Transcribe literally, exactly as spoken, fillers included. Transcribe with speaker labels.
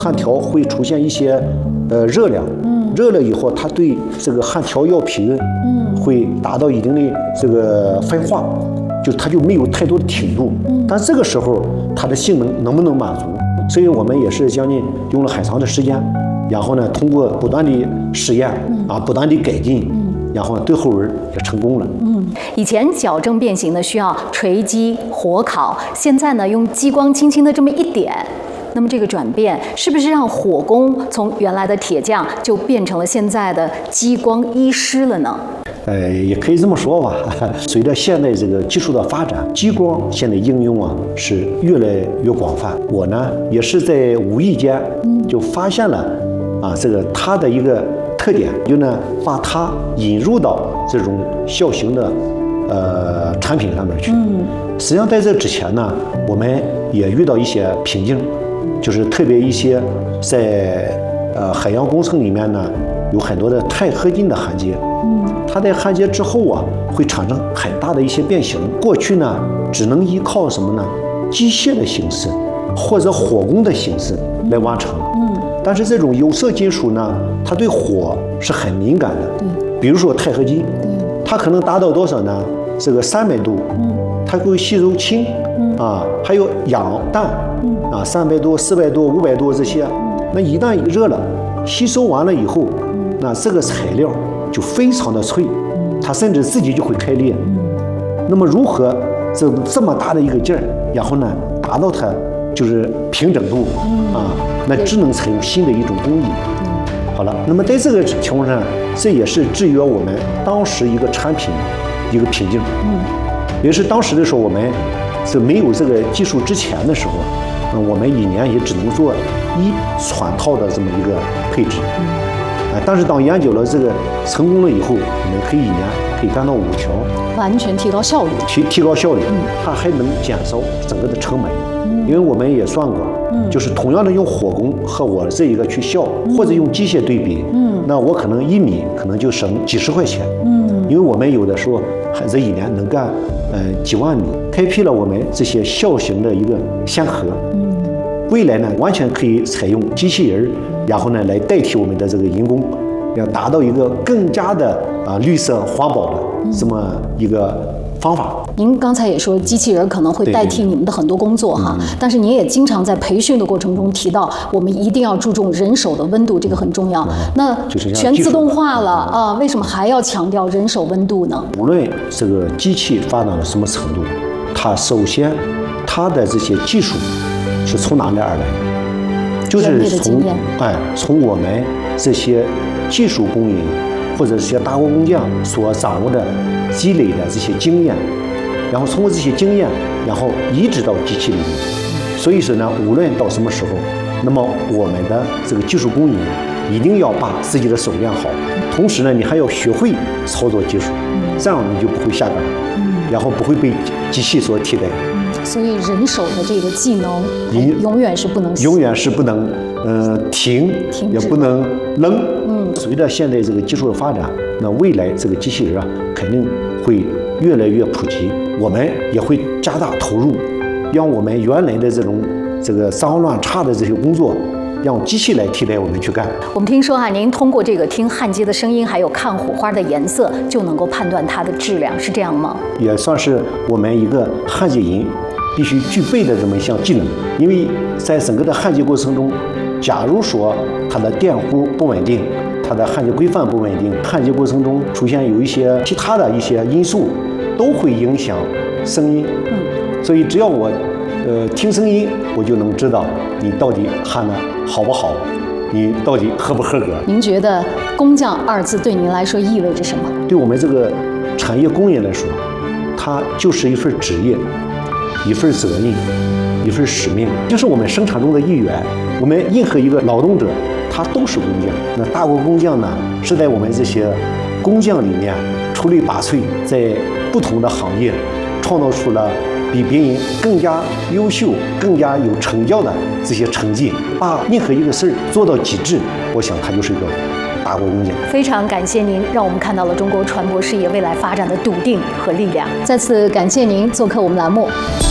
Speaker 1: 焊条会出现一些呃热量，嗯，热了以后，它对这个焊条药皮，嗯，会达到一定的这个分化，就它就没有太多的挺度。嗯，但这个时候它的性能能不能满足？所以我们也是将近用了很长的时间，然后呢，通过不断的实验啊，不断的改进。然后最后也成功了。
Speaker 2: 嗯，以前矫正变形呢需要锤击、火烤，现在呢用激光轻轻的这么一点，那么这个转变是不是让火工从原来的铁匠就变成了现在的激光医师了呢？
Speaker 1: 呃，也可以这么说吧。随着现在这个技术的发展，激光现在应用啊是越来越广泛。我呢也是在无意间就发现了啊这个它的一个特点，就呢把它引入到这种小型的呃产品上面去。嗯，实际上在这之前呢，我们也遇到一些瓶颈，就是特别一些在呃海洋工程里面呢，有很多的钛合金的焊接。嗯，它在焊接之后啊，会产生很大的一些变形。过去呢，只能依靠什么呢？机械的形式或者火工的形式来完成。嗯，但是这种有色金属呢，它对火是很敏感的。对，比如说钛合金，它可能达到多少呢？这个三百度，嗯，它会吸收氢，嗯啊，还有氧氮，嗯啊，三百度、四百度、五百度这些，那一旦热了，吸收完了以后，那这个材料就非常的脆，它甚至自己就会开裂。那么如何这这么大的一个劲儿，然后呢达到它就是平整度啊，那只能采用新的一种工艺。好了，那么在这个情况下，这也是制约我们当时一个产品一个瓶颈。嗯，也是当时的时候，我们是没有这个技术之前的时候，那我们一年也只能做一船套的这么一个配置。啊，但是当研究了这个成功了以后，我们可以一年可以干到五条，
Speaker 2: 完全提高效率，
Speaker 1: 提提高效率，嗯，它还能减少整个的成本，嗯，因为我们也算过，嗯，就是同样的用火工和我这一个去效，嗯，或者用机械对比，嗯，那我可能一米可能就省几十块钱，嗯，因为我们有的时候孩子一年能干，呃几万米，开辟了我们这些小型的一个先河，嗯。未来呢，完全可以采用机器人，然后呢来代替我们的这个人工，要达到一个更加的啊绿色环保的这么一个方法。
Speaker 2: 您刚才也说机器人可能会代替你们的很多工作哈，嗯，但是您也经常在培训的过程中提到，我们一定要注重人手的温度，这个很重要。嗯，那全自动化了啊，为什么还要强调人手温度呢？
Speaker 1: 无论这个机器发展到什么程度，它首先它的这些技术是从哪里而来的？就是从哎，从我们这些技术工人或者这些打工工匠所掌握的、积累的这些经验，然后通过这些经验，然后移植到机器里面。所以说呢，无论到什么时候，那么我们的这个技术工人一定要把自己的手练好，同时呢，你还要学会操作技术，这样你就不会下岗，然后不会被机器所替代。
Speaker 2: 所以人手的这个技能，你永远是不能
Speaker 1: 永远是不能呃停，也不能扔。嗯，随着现在这个技术的发展，那未来这个机器人啊，肯定会越来越普及。我们也会加大投入，让我们原来的这种这个脏乱差的这些工作，让机器来替代我们去干。
Speaker 2: 我们听说啊，您通过这个听焊接的声音，还有看火花的颜色，就能够判断它的质量，是这样吗？
Speaker 1: 也算是我们一个焊接人必须具备的这么一项技能。因为在整个的焊接过程中，假如说它的电弧不稳定，它的焊接规范不稳定，焊接过程中出现有一些其他的一些因素，都会影响声音。嗯，所以只要我呃听声音，我就能知道你到底焊的好不好，你到底合不合格。
Speaker 2: 您觉得工匠二字对您来说意味着什么？
Speaker 1: 对我们这个产业工人来说，它就是一份职业，一份责任，一份使命，就是我们生产中的一员。我们任何一个劳动者，他都是工匠。那大国工匠呢，是在我们这些工匠里面出类拔萃，在不同的行业创造出了比别人更加优秀、更加有成就的这些成绩，把任何一个事儿做到极致，我想他就是一个大国工匠。
Speaker 2: 非常感谢您，让我们看到了中国船舶事业未来发展的笃定和力量。再次感谢您做客我们栏目。